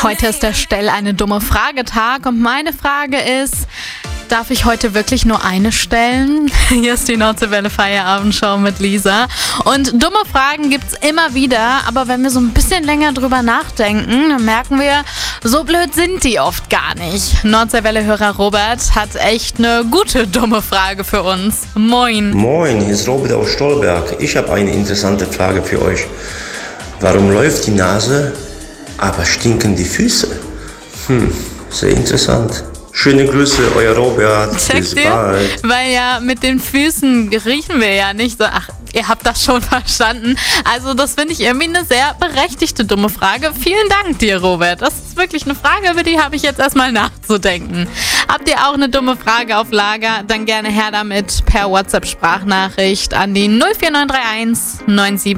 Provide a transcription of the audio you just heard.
Heute ist der Stell eine dumme Frage-Tag und meine Frage ist, darf ich heute wirklich nur eine stellen? Hier ist die Nordseewelle Feierabendshow mit Lisa. Und dumme Fragen gibt's immer wieder, aber wenn wir so ein bisschen länger drüber nachdenken, dann merken wir, so blöd sind die oft gar nicht. Nordseewelle-Hörer Robert hat echt eine gute dumme Frage für uns. Moin. Moin, hier ist Robert aus Stolberg. Ich habe eine interessante Frage für euch. Warum läuft die Nase, aber stinken die Füße? Sehr interessant. Schöne Grüße, euer Robert. Bis bald. Weil ja mit den Füßen riechen wir ja nicht so. Ach, ihr habt das schon verstanden. Also das finde ich irgendwie eine sehr berechtigte dumme Frage. Vielen Dank dir, Robert. Das ist wirklich eine Frage, über die habe ich jetzt erstmal nachzudenken. Habt ihr auch eine dumme Frage auf Lager? Dann gerne her damit per WhatsApp-Sprachnachricht an die 04931 97